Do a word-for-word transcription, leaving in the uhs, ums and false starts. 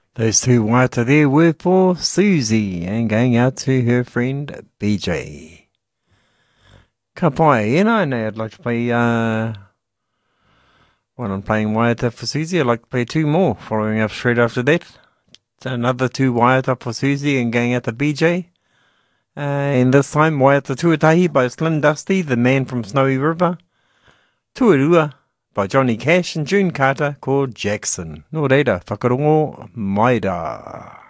Those two waiata there were for Susie and going out to her friend B J. Ka pai, you know, and I'd like to play, uh, when I'm playing waiata for Susie, I'd like to play two more following up straight after that. Another two waiata for Susie and going out to B J. Uh, and this time, Waiata Tuatahi by Slim Dusty, the man from Snowy River. Tuarua by Johnny Cash and June Carter called Jackson. Nō reira, whakarongo, maida.